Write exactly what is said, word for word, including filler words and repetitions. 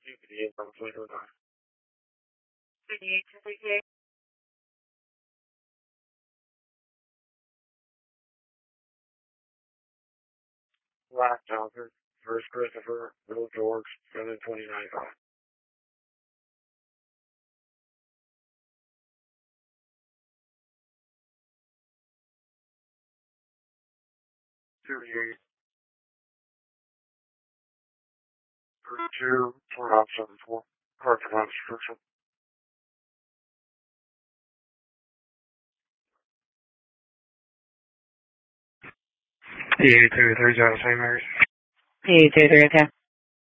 fifty-eight from Flight oh nine. fifty-eight to fifty-eight. Black Falcon, First Christopher, Middle George, seven twenty ninety-five. thirty-eight. thirty-two, four nine seven four. Card for non-description. P A two three zero Saint Mary's. P A two three, okay.